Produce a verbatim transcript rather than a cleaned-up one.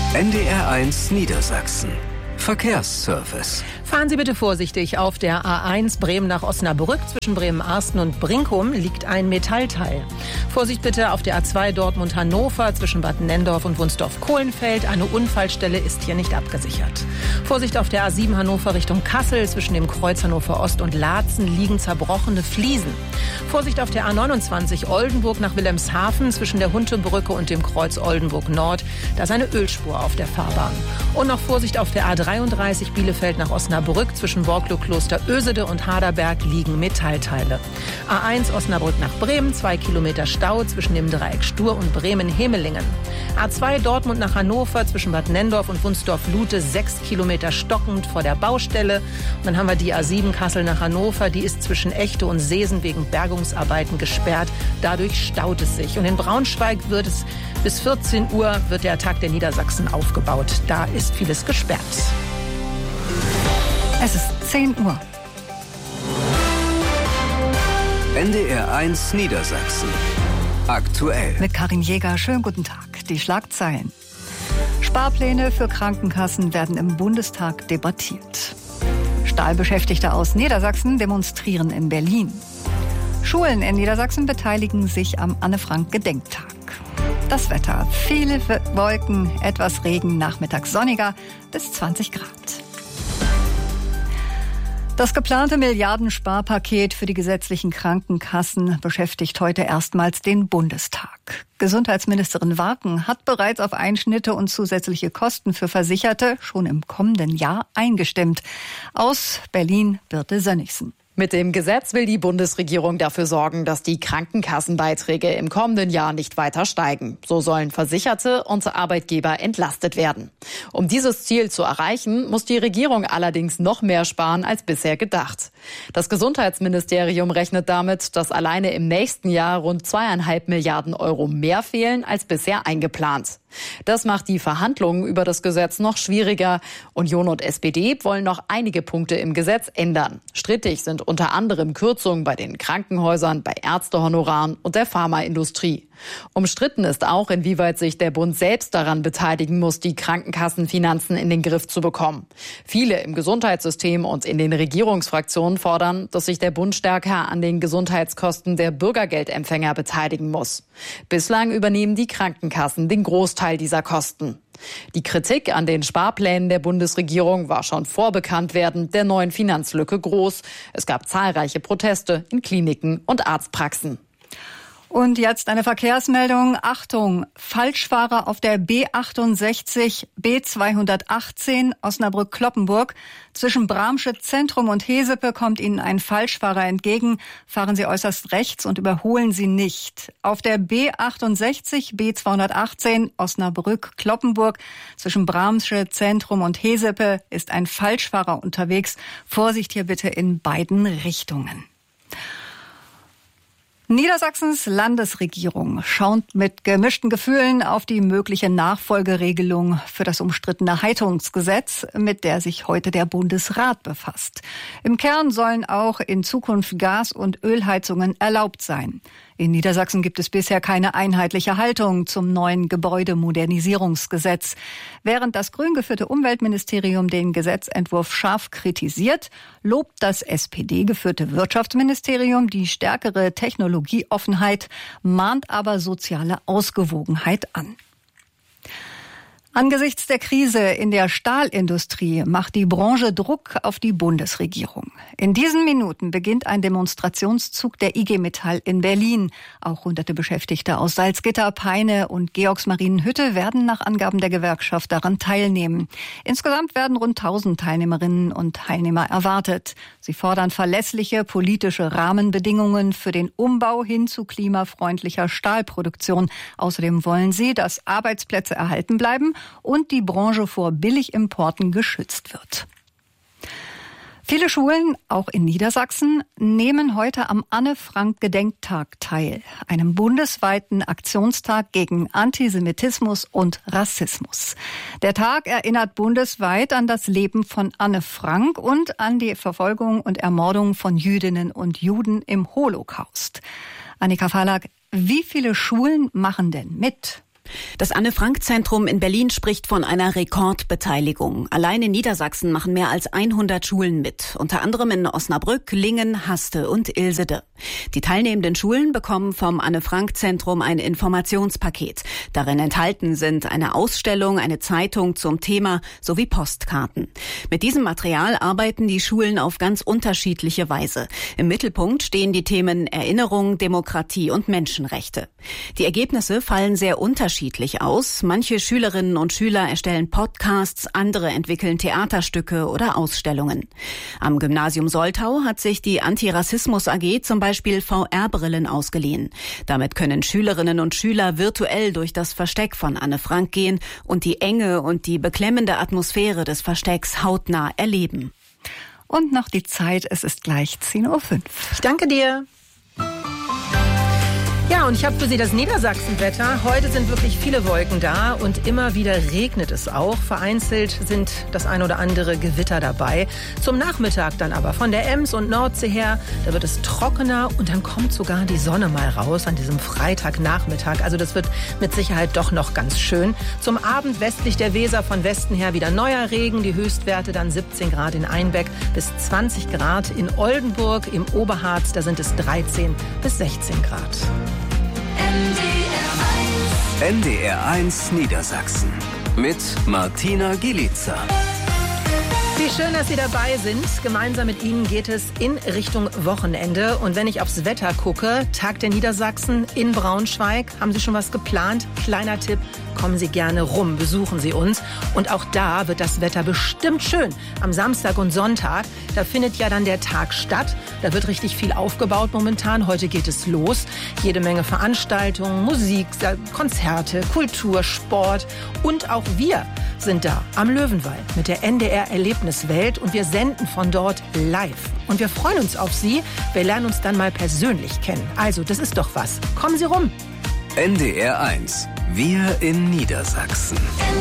N D R eins Niedersachsen. Verkehrsservice. Fahren Sie bitte vorsichtig. Auf der A eins Bremen nach Osnabrück zwischen Bremen-Arsten und Brinkum liegt ein Metallteil. Vorsicht bitte auf der A zwei Dortmund-Hannover zwischen Bad Nendorf und Wunsdorf-Kohlenfeld. Eine Unfallstelle ist hier nicht abgesichert. Vorsicht auf der A sieben Hannover Richtung Kassel zwischen dem Kreuz Hannover Ost und Laatzen liegen zerbrochene Fliesen. Vorsicht auf der A neunundzwanzig Oldenburg nach Wilhelmshaven zwischen der Huntebrücke und dem Kreuz Oldenburg Nord. Da ist eine Ölspur auf der Fahrbahn. Und noch Vorsicht auf der A dreiunddreißig Bielefeld nach Osnabrück zwischen Borglo Kloster Ösede und Haderberg liegen Metallteile. A eins Osnabrück nach Bremen, zwei Kilometer Stau zwischen dem Dreieck Stur und Bremen-Hemelingen. A zwei Dortmund nach Hannover zwischen Bad Nendorf und Wunsdorf-Lute, sechs Kilometer stockend vor der Baustelle. Und dann haben wir die A sieben Kassel nach Hannover, die ist zwischen Echte und Seesen wegen Bergungsarbeiten gesperrt. Dadurch staut es sich. Und in Braunschweig wird es bis vierzehn Uhr wird der Tag der Niedersachsen aufgebaut. Da ist vieles gesperrt. Es ist zehn Uhr. N D R eins Niedersachsen. Aktuell. Mit Karin Jäger. Schönen guten Tag. Die Schlagzeilen. Sparpläne für Krankenkassen werden im Bundestag debattiert. Stahlbeschäftigte aus Niedersachsen demonstrieren in Berlin. Schulen in Niedersachsen beteiligen sich am Anne-Frank-Gedenktag. Das Wetter. Viele Wolken, etwas Regen, nachmittags sonniger bis zwanzig Grad. Das geplante Milliardensparpaket für die gesetzlichen Krankenkassen beschäftigt heute erstmals den Bundestag. Gesundheitsministerin Warken hat bereits auf Einschnitte und zusätzliche Kosten für Versicherte schon im kommenden Jahr eingestimmt. Aus Berlin Birte Sönnigsen. Mit dem Gesetz will die Bundesregierung dafür sorgen, dass die Krankenkassenbeiträge im kommenden Jahr nicht weiter steigen. So sollen Versicherte und Arbeitgeber entlastet werden. Um dieses Ziel zu erreichen, muss die Regierung allerdings noch mehr sparen als bisher gedacht. Das Gesundheitsministerium rechnet damit, dass alleine im nächsten Jahr rund zweieinhalb Milliarden Euro mehr fehlen als bisher eingeplant. Das macht die Verhandlungen über das Gesetz noch schwieriger. Union und S P D wollen noch einige Punkte im Gesetz ändern. Strittig sind unter anderem Kürzungen bei den Krankenhäusern, bei Ärztehonoraren und der Pharmaindustrie. Umstritten ist auch, inwieweit sich der Bund selbst daran beteiligen muss, die Krankenkassenfinanzen in den Griff zu bekommen. Viele im Gesundheitssystem und in den Regierungsfraktionen fordern, dass sich der Bund stärker an den Gesundheitskosten der Bürgergeldempfänger beteiligen muss. Bislang übernehmen die Krankenkassen den Großteil dieser Kosten. Die Kritik an den Sparplänen der Bundesregierung war schon vor Bekanntwerden der neuen Finanzlücke groß. Es gab zahlreiche Proteste in Kliniken und Arztpraxen. Und jetzt eine Verkehrsmeldung. Achtung, Falschfahrer auf der B achtundsechzig B zweihundertachtzehn Osnabrück-Kloppenburg. Zwischen Bramsche Zentrum und Hesepe kommt Ihnen ein Falschfahrer entgegen. Fahren Sie äußerst rechts und überholen Sie nicht. Auf der B achtundsechzig B zweihundertachtzehn Osnabrück-Kloppenburg zwischen Bramsche Zentrum und Hesepe ist ein Falschfahrer unterwegs. Vorsicht hier bitte in beiden Richtungen. Niedersachsens Landesregierung schaut mit gemischten Gefühlen auf die mögliche Nachfolgeregelung für das umstrittene Heizungsgesetz, mit der sich heute der Bundesrat befasst. Im Kern sollen auch in Zukunft Gas- und Ölheizungen erlaubt sein. In Niedersachsen gibt es bisher keine einheitliche Haltung zum neuen Gebäudemodernisierungsgesetz. Während das grün geführte Umweltministerium den Gesetzentwurf scharf kritisiert, lobt das S P D-geführte Wirtschaftsministerium die stärkere Technologieoffenheit, mahnt aber soziale Ausgewogenheit an. Angesichts der Krise in der Stahlindustrie macht die Branche Druck auf die Bundesregierung. In diesen Minuten beginnt ein Demonstrationszug der I G Metall in Berlin. Auch hunderte Beschäftigte aus Salzgitter, Peine und Georgsmarienhütte werden nach Angaben der Gewerkschaft daran teilnehmen. Insgesamt werden rund tausend Teilnehmerinnen und Teilnehmer erwartet. Sie fordern verlässliche politische Rahmenbedingungen für den Umbau hin zu klimafreundlicher Stahlproduktion. Außerdem wollen sie, dass Arbeitsplätze erhalten bleiben und die Branche vor Billigimporten geschützt wird. Viele Schulen, auch in Niedersachsen, nehmen heute am Anne-Frank-Gedenktag teil, einem bundesweiten Aktionstag gegen Antisemitismus und Rassismus. Der Tag erinnert bundesweit an das Leben von Anne Frank und an die Verfolgung und Ermordung von Jüdinnen und Juden im Holocaust. Annika Verlag, wie viele Schulen machen denn mit? Das Anne-Frank-Zentrum in Berlin spricht von einer Rekordbeteiligung. Allein in Niedersachsen machen mehr als hundert Schulen mit, unter anderem in Osnabrück, Lingen, Haste und Ilsede. Die teilnehmenden Schulen bekommen vom Anne-Frank-Zentrum ein Informationspaket. Darin enthalten sind eine Ausstellung, eine Zeitung zum Thema sowie Postkarten. Mit diesem Material arbeiten die Schulen auf ganz unterschiedliche Weise. Im Mittelpunkt stehen die Themen Erinnerung, Demokratie und Menschenrechte. Die Ergebnisse fallen sehr unterschiedlich aus. Manche Schülerinnen und Schüler erstellen Podcasts, andere entwickeln Theaterstücke oder Ausstellungen. Am Gymnasium Soltau hat sich die Antirassismus A G zum Beispiel V R-Brillen ausgeliehen. Damit können Schülerinnen und Schüler virtuell durch das Versteck von Anne Frank gehen und die Enge und die beklemmende Atmosphäre des Verstecks hautnah erleben. Und noch die Zeit, es ist gleich zehn Uhr fünf. Ich danke dir. Ja, und ich habe für Sie das Niedersachsenwetter. Heute sind wirklich viele Wolken da und immer wieder regnet es auch. Vereinzelt sind das ein oder andere Gewitter dabei. Zum Nachmittag dann aber von der Ems und Nordsee her, da wird es trockener und dann kommt sogar die Sonne mal raus an diesem Freitagnachmittag. Also das wird mit Sicherheit doch noch ganz schön. Zum Abend westlich der Weser von Westen her wieder neuer Regen. Die Höchstwerte dann siebzehn Grad in Einbeck bis zwanzig Grad in Oldenburg. Im Oberharz, da sind es dreizehn bis sechzehn Grad. N D R eins Niedersachsen mit Martina Gielitzer. Wie schön, dass Sie dabei sind. Gemeinsam mit Ihnen geht es in Richtung Wochenende. Und wenn ich aufs Wetter gucke, Tag der Niedersachsen in Braunschweig. Haben Sie schon was geplant? Kleiner Tipp, kommen Sie gerne rum, besuchen Sie uns. Und auch da wird das Wetter bestimmt schön. Am Samstag und Sonntag, da findet ja dann der Tag statt. Da wird richtig viel aufgebaut momentan. Heute geht es los. Jede Menge Veranstaltungen, Musik, Konzerte, Kultur, Sport. Und auch wir sind da am Löwenwall mit der N D R-Erlebniswelt. Und wir senden von dort live. Und wir freuen uns auf Sie. Wir lernen uns dann mal persönlich kennen. Also, das ist doch was. Kommen Sie rum. N D R eins. Wir in Niedersachsen.